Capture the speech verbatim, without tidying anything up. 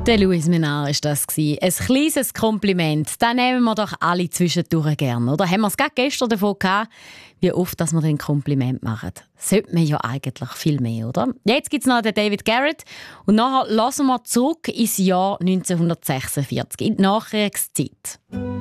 Der Louis Menard war das. Ein kleines Kompliment. Das nehmen wir doch alle zwischendurch gerne. Oder haben wir es gerade gestern davon gehabt, wie oft dass wir ein Kompliment machen. Sollte man ja eigentlich viel mehr, oder? Jetzt gibt es noch den David Garrett. Und nachher lassen wir zurück ins Jahr neunzehnhundertsechsundvierzig, in die Nachkriegszeit.